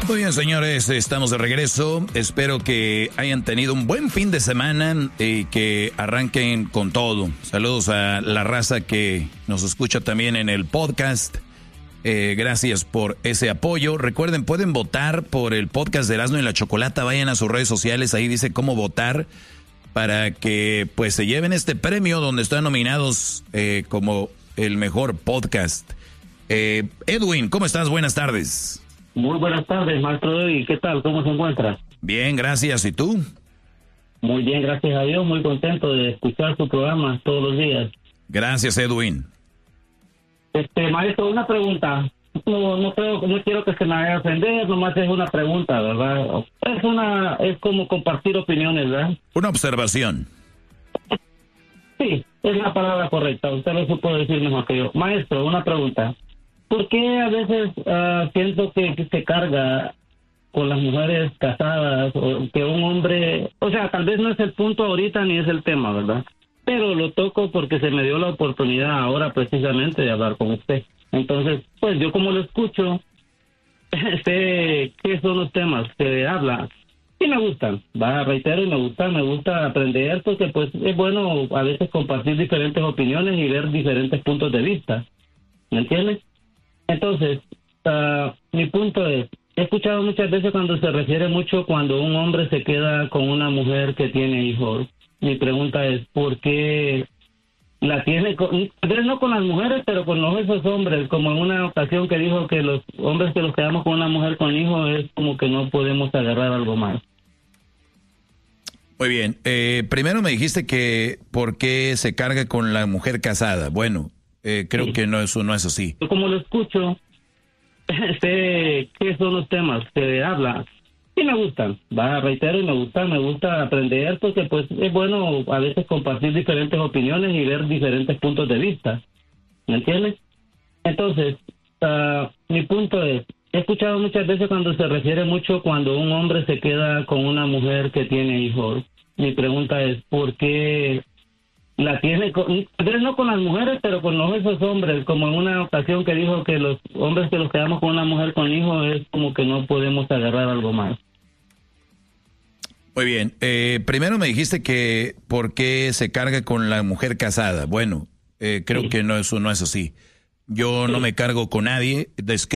Muy bien, señores, estamos de regreso. Espero que hayan tenido un buen fin de semana y que arranquen con todo. Saludos a la raza que nos escucha también en el podcast. Gracias por ese apoyo. Recuerden, pueden votar por el podcast de Erasmo y la Chocolata. Vayan a sus redes sociales, ahí dice cómo votar para que pues se lleven este premio donde están nominados como el mejor podcast. Edwin, ¿cómo estás? Buenas tardes. Muy buenas tardes, maestro Edwin. ¿Qué tal? ¿Cómo se encuentra? Bien, gracias. ¿Y tú? Muy bien, gracias a Dios. Muy contento de escuchar su programa todos los días. Gracias, Edwin. Maestro, una pregunta. No quiero que se me vaya a ofender, nomás es una pregunta, ¿verdad? Es como compartir opiniones, ¿verdad? Una observación. Sí, es la palabra correcta. Usted lo supo decir mejor que yo. Maestro, una pregunta. ¿Por qué a veces siento que se carga con las mujeres casadas o que un hombre, o sea, tal vez no es el punto ahorita ni es el tema, ¿verdad? Pero lo toco porque se me dio la oportunidad ahora precisamente de hablar con usted. Entonces, pues yo como lo escucho, sé qué son los temas que habla y me gustan, reitero, y me gusta aprender porque pues es bueno a veces compartir diferentes opiniones y ver diferentes puntos de vista, ¿me entiendes? Entonces, mi punto es, he escuchado muchas veces cuando se refiere mucho cuando un hombre se queda con una mujer que tiene hijos. Mi pregunta es, ¿por qué la tiene, tal vez no con las mujeres, pero con esos hombres? Como en una ocasión que dijo que los hombres que nos quedamos con una mujer con hijos es como que no podemos agarrar algo más. Muy bien. Primero me dijiste que ¿por qué se carga con la mujer casada? Bueno, creo que no es así. Yo como lo escucho, sé qué son los temas que habla y me gustan, reitero, y me gusta aprender porque pues es bueno a veces compartir diferentes opiniones y ver diferentes puntos de vista, ¿me entiendes? Entonces, mi punto es, he escuchado muchas veces cuando se refiere mucho cuando un hombre se queda con una mujer que tiene hijos. Mi pregunta es, ¿por qué la tiene, tal vez no con las mujeres, pero con esos hombres? Como en una ocasión que dijo que los hombres que nos quedamos con una mujer con hijos es como que no podemos agarrar algo más. Muy bien. Primero me dijiste que ¿por qué se carga con la mujer casada? Bueno, creo que no es así. Yo no me cargo con nadie.